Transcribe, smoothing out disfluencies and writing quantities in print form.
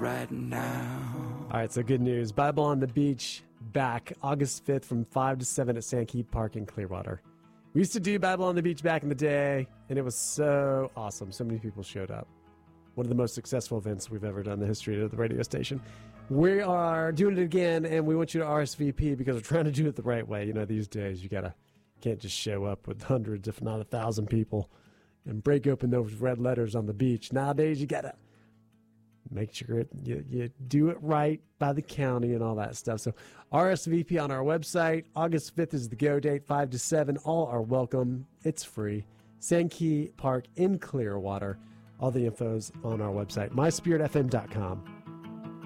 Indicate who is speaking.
Speaker 1: right now.
Speaker 2: All right, so good news. Bible on the Beach back August 5th from 5 to 7 at Sandkey Park in Clearwater. We used to do Bible on the Beach back in the day, and it was so awesome. So many people showed up. One of the most successful events we've ever done in the history of the radio station. We are doing it again, and we want you to RSVP because we're trying to do it the right way. You know, these days you can't just show up with hundreds, if not 1,000 people and break open those red letters on the beach. Nowadays you got to make sure you do it right by the county and all that stuff. So RSVP on our website. August 5th is the go date, 5 to 7. All are welcome. It's free. Sandkey Park in Clearwater. All the info's on our website, myspiritfm.com.